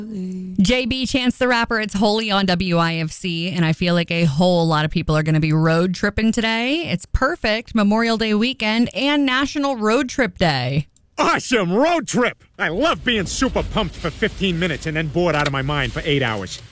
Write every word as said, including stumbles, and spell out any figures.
J B, Chance the Rapper, it's wholly on W I F C, and I feel like a whole lot of people are going to be road tripping today. It's perfect Memorial Day weekend and National Road Trip Day. Awesome road trip! I love being super pumped for fifteen minutes and then bored out of my mind for eight hours.